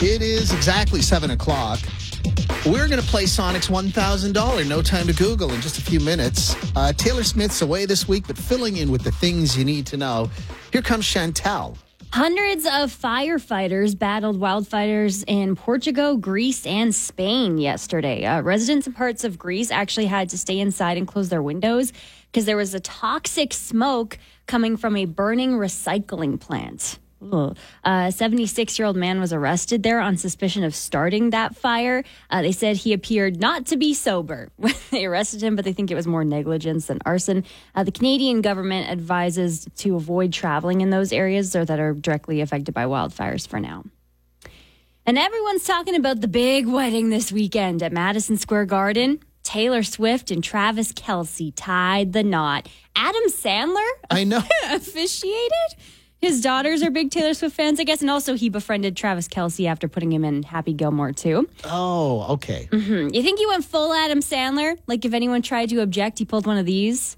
It is exactly 7 o'clock. We're going to play Sonic's $1,000 No Time to Google in just a few minutes. Taylor Smith's away this week, but filling in with the things you need to know. Here comes Chantal. Hundreds of firefighters battled wildfires in Portugal, Greece, and Spain yesterday. Residents in parts of Greece actually had to stay inside and close their windows because there was a toxic smoke coming from a burning recycling plant. A 76-year-old man was arrested there on suspicion of starting that fire. They said he appeared not to be sober when they arrested him, but they think it was more negligence than arson. The Canadian government advises to avoid traveling in those areas or that are directly affected by wildfires for now. And everyone's talking about the big wedding this weekend at Madison Square Garden. Taylor Swift and Travis Kelce tied the knot. Adam Sandler I know. officiated. His daughters are big Taylor Swift fans, I guess. And also he befriended Travis Kelce after putting him in Happy Gilmore, too. Oh, okay. Mm-hmm. You think he went full Adam Sandler? Like if anyone tried to object, he pulled one of these?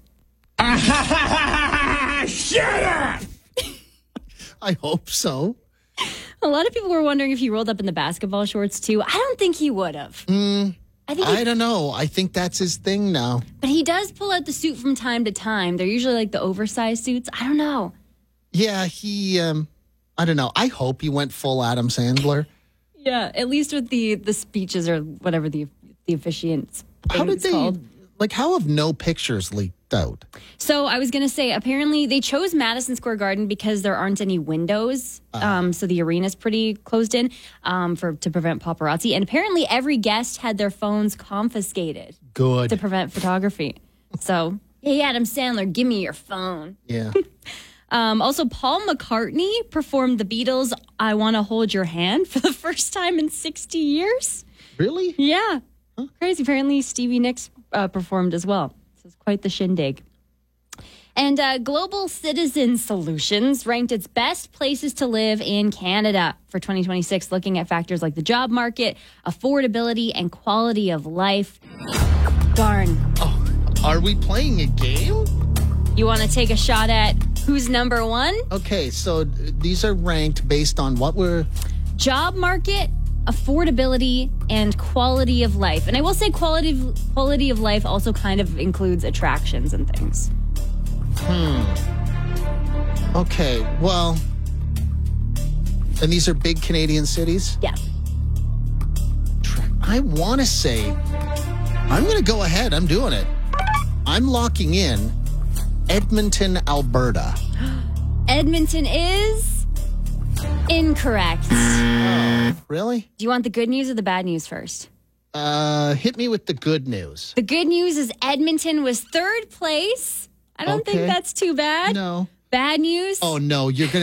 Shut up! I hope so. A lot of people were wondering if he rolled up in the basketball shorts, too. I don't think he would have. I don't know. I think that's his thing now. But he does pull out the suit from time to time. They're usually like the oversized suits. I don't know. Yeah, I don't know. I hope he went full Adam Sandler. Yeah, at least with the speeches or whatever the officiant's How did they, called. how have no pictures leaked out? So I was going to say, apparently they chose Madison Square Garden because there aren't any windows. So the arena's pretty closed in to prevent paparazzi. And apparently every guest had their phones confiscated Good. to prevent photography. So, hey, Adam Sandler, give me your phone. Yeah. Also, Paul McCartney performed the Beatles' I Want to Hold Your Hand for the first time in 60 years. Really? Yeah. Crazy. Apparently, Stevie Nicks performed as well. So it's quite the shindig. And Global Citizen Solutions ranked its best places to live in Canada for 2026, looking at factors like the job market, affordability, and quality of life. Darn. Oh, are we playing a game? You want to take a shot at who's number one? Okay, so these are ranked based on what we're... Job market, affordability, and quality of life. And I will say quality of life also kind of includes attractions and things. Okay, well... And these are big Canadian cities? Yeah. I want to say... I'm going to go ahead. I'm doing it. I'm locking in Edmonton, Alberta. Edmonton is incorrect. Oh, really? Do you want the good news or the bad news first? Hit me with the good news. The good news is Edmonton was third place. I don't think that's too bad. No. Bad news? Oh, no. You're going to